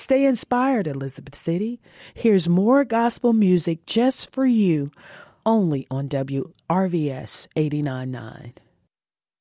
Stay inspired, Elizabeth City. Here's more gospel music just for you, only on WRVS 89.9.